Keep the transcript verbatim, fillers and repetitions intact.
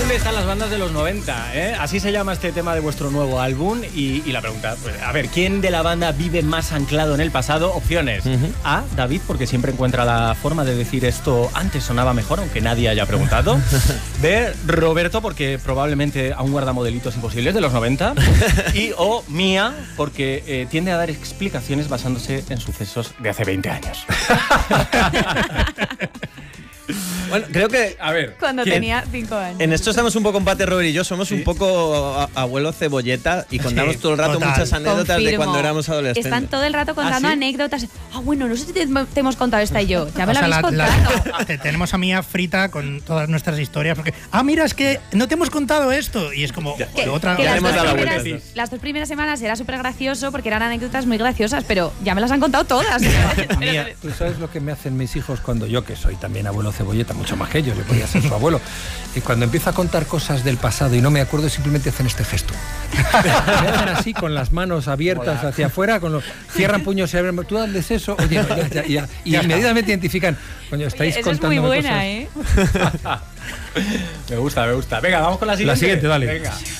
¿Dónde están las bandas de los noventa? ¿Eh? Así se llama este tema de vuestro nuevo álbum. Y, y la pregunta, pues, a ver, ¿quién de la banda vive más anclado en el pasado? Opciones. Uh-huh. A, David, porque siempre encuentra la forma de decir esto antes sonaba mejor, aunque nadie haya preguntado. B, Roberto, porque probablemente aún guarda modelitos imposibles de los noventa. Y o Mía, porque eh, tiende a dar explicaciones basándose en sucesos de hace veinte años. Bueno, creo que, a ver, cuando ¿quién? tenía cinco años. En esto estamos un poco empate, Robert y yo. Somos ¿Sí? un poco a, abuelo cebolleta y contamos sí, todo el rato total. muchas anécdotas Confirmo. de cuando éramos adolescentes. Están todo el rato contando ¿Ah, sí? anécdotas. Ah, bueno, no sé si te, te hemos contado esta y yo. Ya me o lo sea, habéis la, contado. La, te, tenemos a Mía frita con todas nuestras historias porque, ah, mira, es que no te hemos contado esto. Y es como, que, que otra que las, las, dos dos primeras, primeras, las dos primeras semanas era súper gracioso porque eran anécdotas muy graciosas, pero ya me las han contado todas. Mía, tú sabes lo que me hacen mis hijos cuando yo, que soy también abuelo cebolleta, mucho más que ellos, yo podía ser su abuelo, y cuando empiezo a contar cosas del pasado y no me acuerdo, simplemente hacen este gesto. Me hacen así con las manos abiertas Hola. hacia afuera, con los, cierran puños y abren. ¿Tú dónde es eso? Oye, no, ya, ya, ya. Y ya inmediatamente está. identifican. Coño, estáis Oye, contando es muy buena, cosas. ¿eh? Me gusta, me gusta. Venga, vamos con la siguiente. La siguiente, dale. Venga.